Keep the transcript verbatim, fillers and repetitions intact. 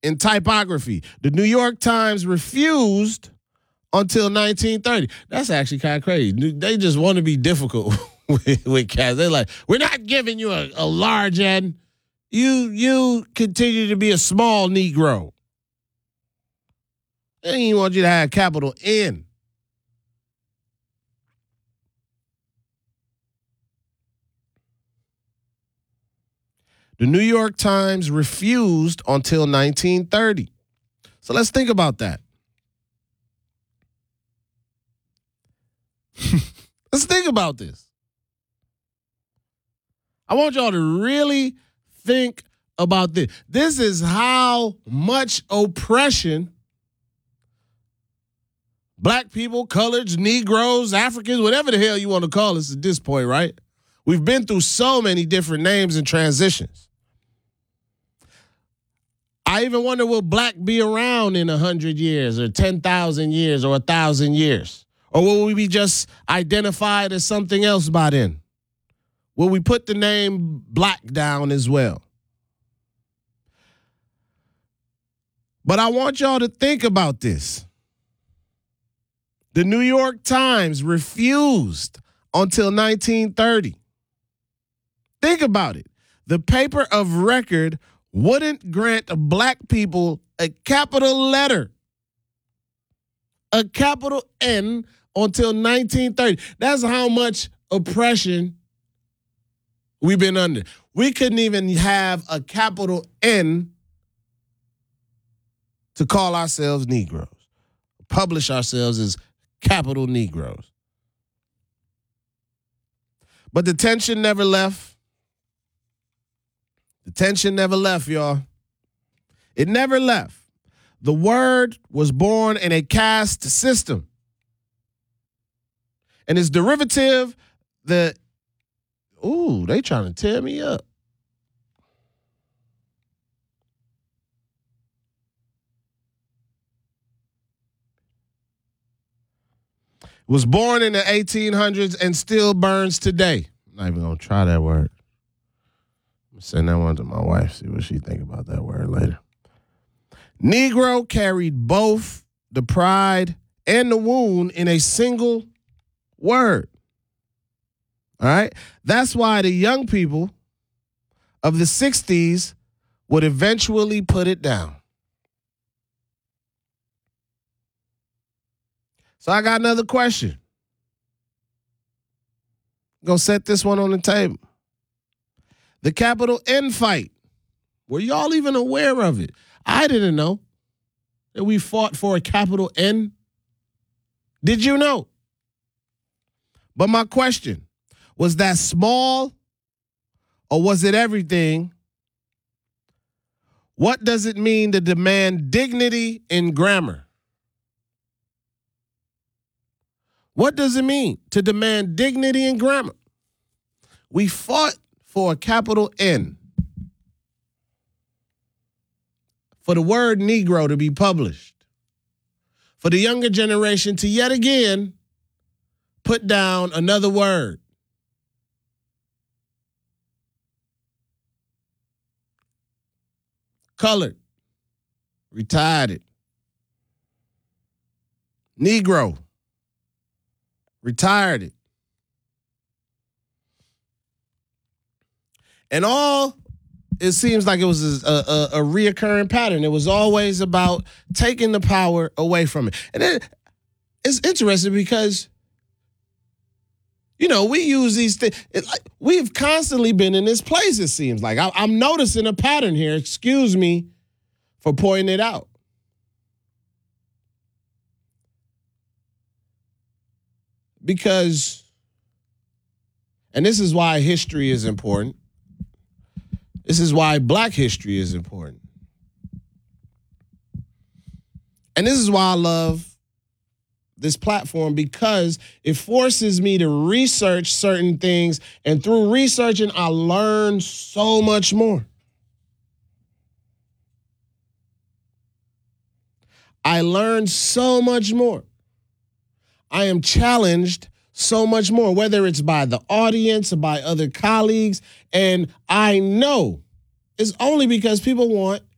in typography. The New York Times refused until nineteen thirty. That's actually kind of crazy. They just want to be difficult with, with cats. They're like, we're not giving you a, a large N. You, you continue to be a small Negro. They didn't even want you to have capital N. The New York Times refused until nineteen thirty. So let's think about that. Let's think about this. I want y'all to really think about this. This is how much oppression black people, coloreds, Negroes, Africans, whatever the hell you want to call us at this point, right? We've been through so many different names and transitions. I even wonder, will black be around in one hundred years or ten thousand years or one thousand years? Or will we be just identified as something else by then? Will we put the name black down as well? But I want y'all to think about this. The New York Times refused until nineteen thirty. Think about it. The paper of record wouldn't grant black people a capital letter, a capital N, until nineteen thirty. That's how much oppression we've been under. We couldn't even have a capital N to call ourselves Negroes, publish ourselves as capital Negroes. But the tension never left. The tension never left, y'all. It never left. The word was born in a caste system. And its derivative, the, ooh, they trying to tear me up. Was born in the eighteen hundreds and still burns today. I'm not even going to try that word. I'm going to send that one to my wife, see what she think about that word later. Negro carried both the pride and the wound in a single word. All right? That's why the young people of the sixties would eventually put it down. So I got another question. I'm going to set this one on the table. The capital N fight. Were y'all even aware of it? I didn't know that we fought for a capital N. Did you know? But my question, was that small or was it everything? What does it mean to demand dignity in grammar? What does it mean to demand dignity in grammar? We fought for a capital N, for the word Negro to be published, for the younger generation to yet again put down another word. Colored, retired it. Negro, retired it. And all, it seems like it was a, a, a reoccurring pattern. It was always about taking the power away from it. And it, it's interesting because, you know, we use these things. It, like, we've constantly been in this place, it seems like. I, I'm noticing a pattern here. Excuse me for pointing it out. Because, and this is why history is important. This is why black history is important. And this is why I love this platform, because it forces me to research certain things. And through researching, I learn so much more. I learn so much more. I am challenged so much more, whether it's by the audience or by other colleagues. And I know it's only because people want